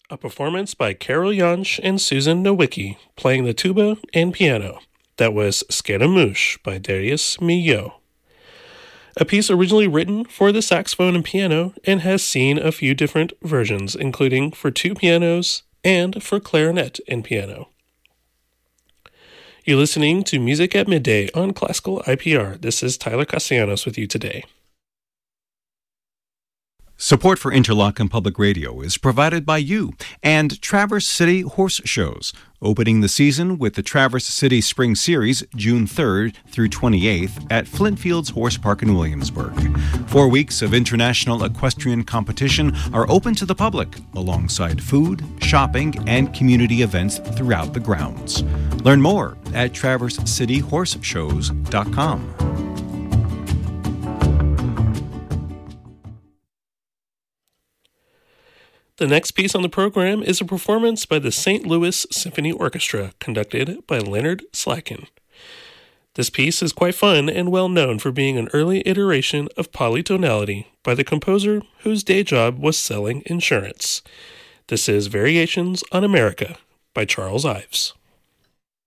A performance by Carol Jansch and Susan Nowicki playing the tuba and piano. That was Scaramouche by Darius Milhaud. A piece originally written for the saxophone and piano and has seen a few different versions, including for two pianos and for clarinet and piano. You're listening to Music at Midday on Classical IPR. This is Tyler Castellanos with you today. Support for Interlochen Public Radio is provided by you and Traverse City Horse Shows, opening the season with the Traverse City Spring Series June 3rd through 28th at Flintfields Horse Park in Williamsburg. 4 weeks of international equestrian competition are open to the public, alongside food, shopping, and community events throughout the grounds. Learn more at traversecityhorseshows.com. The next piece on the program is a performance by the St. Louis Symphony Orchestra, conducted by Leonard Slatkin. This piece is quite fun and well known for being an early iteration of polytonality by the composer whose day job was selling insurance. This is Variations on America by Charles Ives.